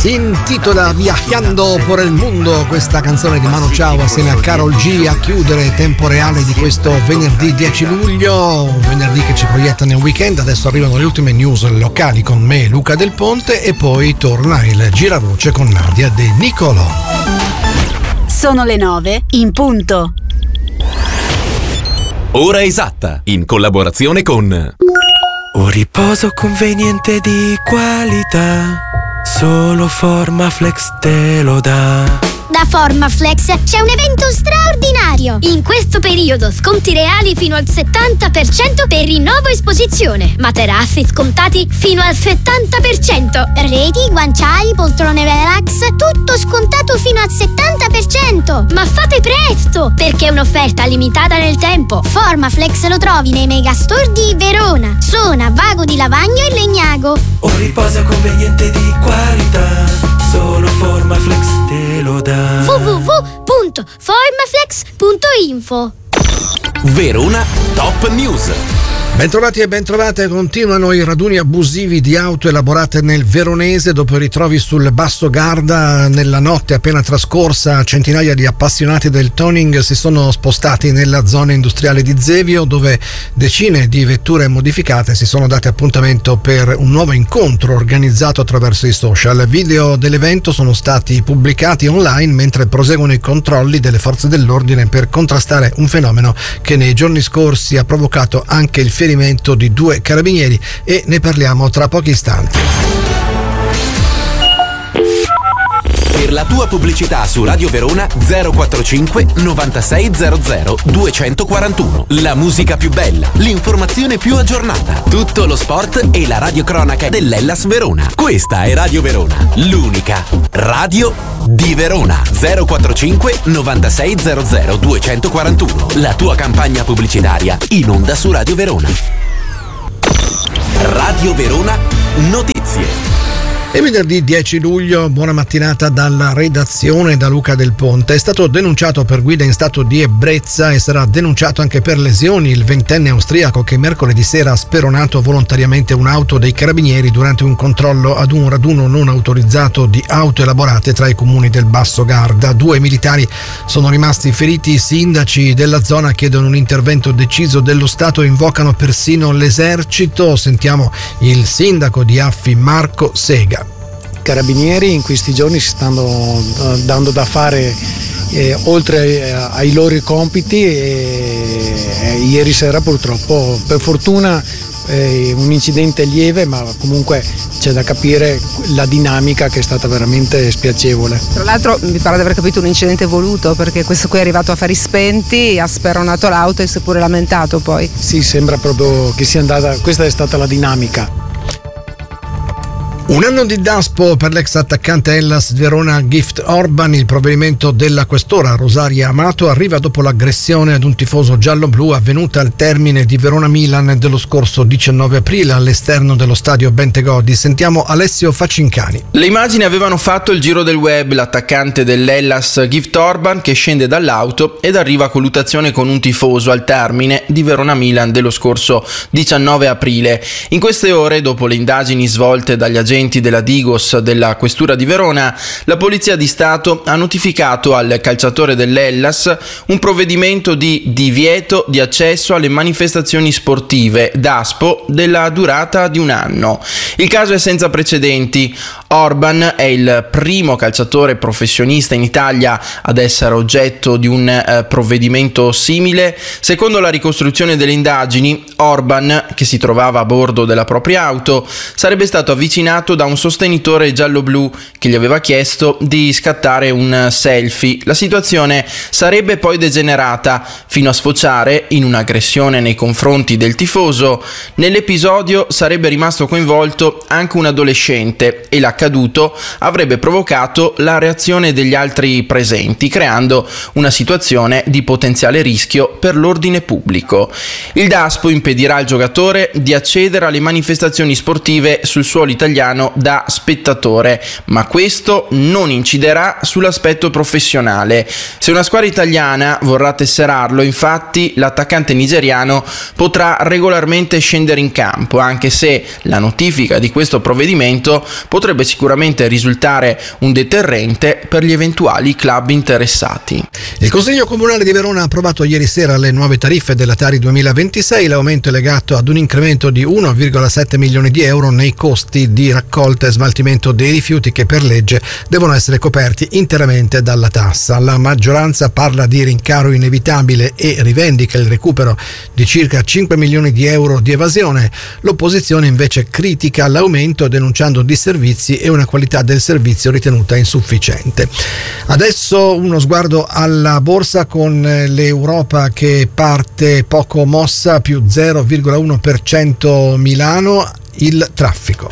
Si intitola Viajando por el Mundo, questa canzone di Manu Chao assieme a Karol G a chiudere Tempo Reale di questo venerdì 10 luglio, un venerdì che ci proietta nel weekend. Adesso arrivano le ultime news locali con me, Luca Del Ponte, e poi torna il giravoce con Nadia De Nicolo. Sono le 9 in punto. Ora esatta, in collaborazione con un riposo conveniente di qualità, solo Formaflex te lo dà. Da Formaflex c'è un evento straordinario. In questo periodo sconti reali fino al 70% per rinnovo esposizione. Materassi scontati fino al 70%. Reti, guanciali, poltrone relax, tutto scontato fino al 70%. Ma fate presto, perché è un'offerta limitata nel tempo. Formaflex lo trovi nei megastore di Verona, Sona, Vago di Lavagno e Legnago. Un riposo conveniente di qualità, solo Formaflex te lo dà. www.formaflex.info. Verona Top News. Bentrovati e bentrovate, continuano i raduni abusivi di auto elaborate nel Veronese dopo i ritrovi sul Basso Garda. Nella notte appena trascorsa centinaia di appassionati del towing si sono spostati nella zona industriale di Zevio, dove decine di vetture modificate si sono date appuntamento per un nuovo incontro organizzato attraverso i social. Video dell'evento sono stati pubblicati online mentre proseguono i controlli delle forze dell'ordine per contrastare un fenomeno che nei giorni scorsi ha provocato anche il ferimento di 2 carabinieri, e ne parliamo tra pochi istanti. Per la tua pubblicità su Radio Verona 045 9600 241. La musica più bella, l'informazione più aggiornata, tutto lo sport e la radiocronaca dell'Hellas Verona. Questa è Radio Verona, l'unica radio di Verona. 045 9600 241. La tua campagna pubblicitaria in onda su Radio Verona. Radio Verona Notizie. E venerdì 10 luglio, buona mattinata dalla redazione, da Luca Del Ponte. È stato denunciato per guida in stato di ebbrezza e sarà denunciato anche per lesioni il ventenne austriaco che mercoledì sera ha speronato volontariamente un'auto dei carabinieri durante un controllo ad un raduno non autorizzato di auto elaborate tra i comuni del Basso Garda. 2 militari sono rimasti feriti. I sindaci della zona chiedono un intervento deciso dello Stato e invocano persino l'esercito. Sentiamo il sindaco di Affi, Marco Sega. Carabinieri in questi giorni si stanno dando da fare oltre ai loro compiti, e ieri sera purtroppo, per fortuna, un incidente lieve, ma comunque c'è da capire la dinamica, che è stata veramente spiacevole. Tra l'altro mi pare di aver capito un incidente voluto, perché questo qui è arrivato a fari spenti, ha speronato l'auto e si è pure lamentato poi. Sì, sembra proprio che sia andata, questa è stata la dinamica. Un anno di Daspo per l'ex attaccante Hellas Verona Gift Orban. Il provvedimento della questora Rosaria Amato arriva dopo l'aggressione ad un tifoso giallo-blu avvenuta al termine di Verona-Milan dello scorso 19 aprile all'esterno dello stadio Bentegodi. Sentiamo Alessio Facincani. Le immagini avevano fatto il giro del web. L'attaccante dell'Hellas Gift Orban che scende dall'auto ed arriva a colluttazione con un tifoso al termine di Verona-Milan dello scorso 19 aprile. In queste ore, dopo le indagini svolte dagli agenti della Digos della Questura di Verona, la Polizia di Stato ha notificato al calciatore dell'Hellas un provvedimento di divieto di accesso alle manifestazioni sportive Daspo della durata di un anno. Il caso è senza precedenti. Orban è il primo calciatore professionista in Italia ad essere oggetto di un provvedimento simile. Secondo la ricostruzione delle indagini, Orban, che si trovava a bordo della propria auto, sarebbe stato avvicinato da un sostenitore giallo-blu che gli aveva chiesto di scattare un selfie. La situazione sarebbe poi degenerata fino a sfociare in un'aggressione nei confronti del tifoso. Nell'episodio sarebbe rimasto coinvolto anche un adolescente e l'accaduto avrebbe provocato la reazione degli altri presenti, creando una situazione di potenziale rischio per l'ordine pubblico. Il Daspo impedirà al giocatore di accedere alle manifestazioni sportive sul suolo italiano italiano da spettatore, ma questo non inciderà sull'aspetto professionale. Se una squadra italiana vorrà tesserarlo, infatti, l'attaccante nigeriano potrà regolarmente scendere in campo, anche se la notifica di questo provvedimento potrebbe sicuramente risultare un deterrente per gli eventuali club interessati. Il Consiglio Comunale di Verona ha approvato ieri sera le nuove tariffe della Tari 2026. L'aumento è legato ad un incremento di 1,7 milioni di euro nei costi di raccolta e smaltimento dei rifiuti che per legge devono essere coperti interamente dalla tassa. La maggioranza parla di rincaro inevitabile e rivendica il recupero di circa 5 milioni di euro di evasione. L'opposizione invece critica l'aumento, denunciando disservizi e una qualità del servizio ritenuta insufficiente. Adesso uno sguardo alla borsa con l'Europa che parte poco mossa, più 0,1% Milano, il traffico.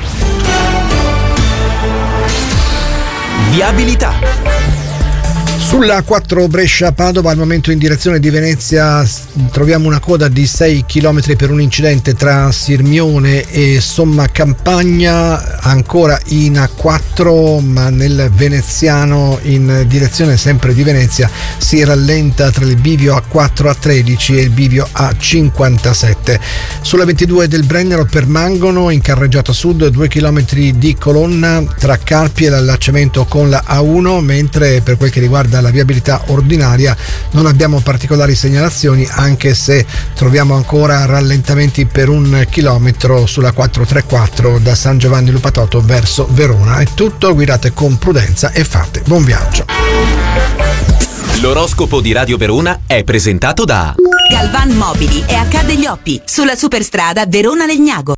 Viabilità. Sulla 4 Brescia-Padova, al momento in direzione di Venezia, troviamo una coda di 6 km per un incidente tra Sirmione e Somma Campagna, ancora in A4, ma nel veneziano in direzione sempre di Venezia si rallenta tra il bivio A4 A13 e il bivio A57. Sulla 22 del Brennero per Mangono, in carreggiata sud, 2 km di colonna tra Carpi e l'allacciamento con la A1, mentre per quel che riguarda la viabilità ordinaria non abbiamo particolari segnalazioni, anche se troviamo ancora rallentamenti per 1 chilometro sulla 434 da San Giovanni Lupatoto verso Verona. È tutto, guidate con prudenza e fate buon viaggio. L'oroscopo di Radio Verona è presentato da Galvan Mobili e Accade gli Oppi sulla superstrada Verona-Legnago.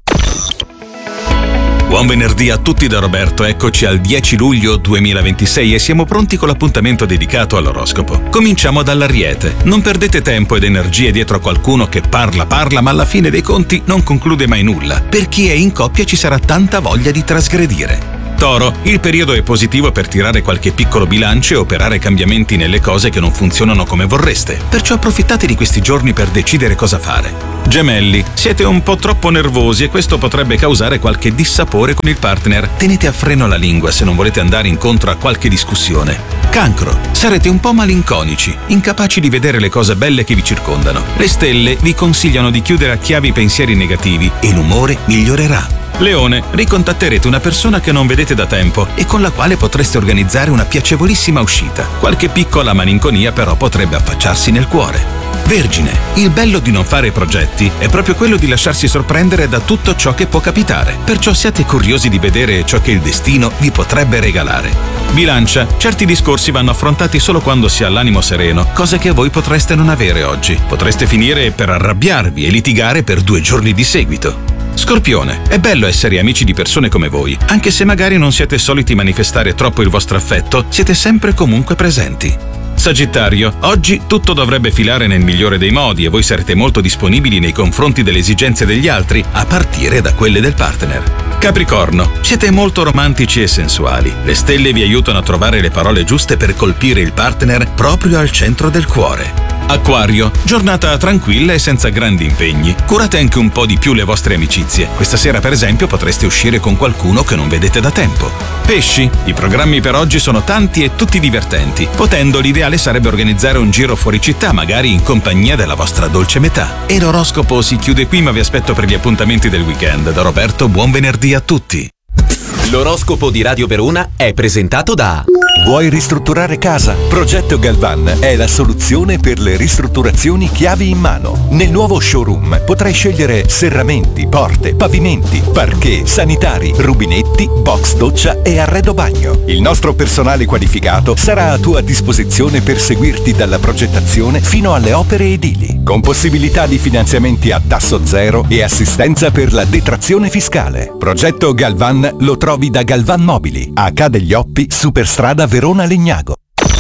Buon venerdì a tutti da Roberto, eccoci al 10 luglio 2026 e siamo pronti con l'appuntamento dedicato all'oroscopo. Cominciamo dall'Ariete. Non perdete tempo ed energie dietro a qualcuno che parla, ma alla fine dei conti non conclude mai nulla. Per chi è in coppia ci sarà tanta voglia di trasgredire. Toro, il periodo è positivo per tirare qualche piccolo bilancio e operare cambiamenti nelle cose che non funzionano come vorreste, perciò approfittate di questi giorni per decidere cosa fare. Gemelli, siete un po' troppo nervosi e questo potrebbe causare qualche dissapore con il partner. Tenete a freno la lingua se non volete andare incontro a qualche discussione. Cancro, sarete un po' malinconici, incapaci di vedere le cose belle che vi circondano. Le stelle vi consigliano di chiudere a chiave i pensieri negativi e l'umore migliorerà. Leone, ricontatterete una persona che non vedete da tempo e con la quale potreste organizzare una piacevolissima uscita. Qualche piccola malinconia però potrebbe affacciarsi nel cuore. Vergine, il bello di non fare progetti è proprio quello di lasciarsi sorprendere da tutto ciò che può capitare, perciò siate curiosi di vedere ciò che il destino vi potrebbe regalare. Bilancia, certi discorsi vanno affrontati solo quando si ha l'animo sereno, cosa che voi potreste non avere oggi. Potreste finire per arrabbiarvi e litigare per 2 giorni di seguito. Scorpione, è bello essere amici di persone come voi, anche se magari non siete soliti manifestare troppo il vostro affetto, siete sempre comunque presenti. Sagittario, oggi tutto dovrebbe filare nel migliore dei modi e voi sarete molto disponibili nei confronti delle esigenze degli altri, a partire da quelle del partner. Capricorno, siete molto romantici e sensuali. Le stelle vi aiutano a trovare le parole giuste per colpire il partner proprio al centro del cuore. Acquario, giornata tranquilla e senza grandi impegni. Curate anche un po' di più le vostre amicizie. Questa sera, per esempio, potreste uscire con qualcuno che non vedete da tempo. Pesci, i programmi per oggi sono tanti e tutti divertenti. Potendo, l'ideale sarebbe organizzare un giro fuori città, magari in compagnia della vostra dolce metà. E l'oroscopo si chiude qui, ma vi aspetto per gli appuntamenti del weekend. Da Roberto, buon venerdì a tutti. L'oroscopo di Radio Verona è presentato da... Vuoi ristrutturare casa? Progetto Galvan è la soluzione per le ristrutturazioni chiavi in mano. Nel nuovo showroom potrai scegliere serramenti, porte, pavimenti, parquet, sanitari, rubinetti, box doccia e arredo bagno. Il nostro personale qualificato sarà a tua disposizione per seguirti dalla progettazione fino alle opere edili, con possibilità di finanziamenti a tasso zero e assistenza per la detrazione fiscale. Progetto Galvan lo trovi da Galvan Mobili, a Accade gli Oppi, superstrada Verona-Legnago.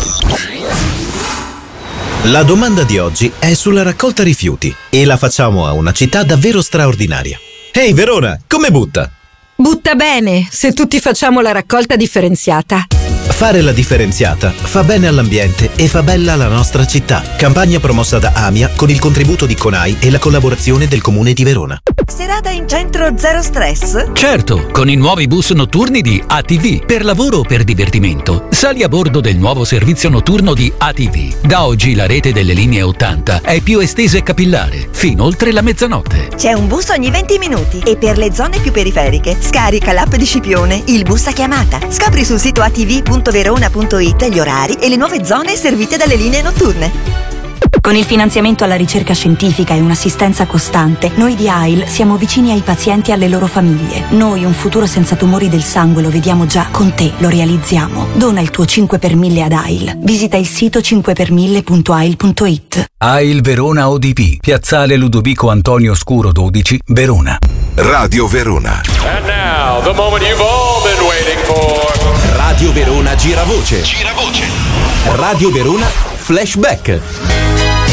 La domanda di oggi è sulla raccolta rifiuti e la facciamo a una città davvero straordinaria. Ehi Verona, come butta? Butta bene, se tutti facciamo la raccolta differenziata. Fare la differenziata fa bene all'ambiente e fa bella la nostra città. Campagna promossa da AMIA con il contributo di CONAI e la collaborazione del Comune di Verona. Serata in centro zero stress? Certo, con i nuovi bus notturni di ATV, per lavoro o per divertimento. Sali a bordo del nuovo servizio notturno di ATV. Da oggi la rete delle linee 80 è più estesa e capillare, fino oltre la mezzanotte. C'è un bus ogni 20 minuti e per le zone più periferiche scarica l'app di Scipione, il bus a chiamata. Scopri sul sito atv.verona.it gli orari e le nuove zone servite dalle linee notturne. Con il finanziamento alla ricerca scientifica e un'assistenza costante, noi di AIL siamo vicini ai pazienti e alle loro famiglie. Noi un futuro senza tumori del sangue lo vediamo già, con te lo realizziamo. Dona il tuo 5 per 1000 ad AIL. Visita il sito 5per1000.ail.it. AIL Verona ODP, Piazzale Ludovico Antonio Scuro 12, Verona. Radio Verona. And now, the moment you've all been waiting for. Radio Verona Giravoce. Radio Verona Flashback.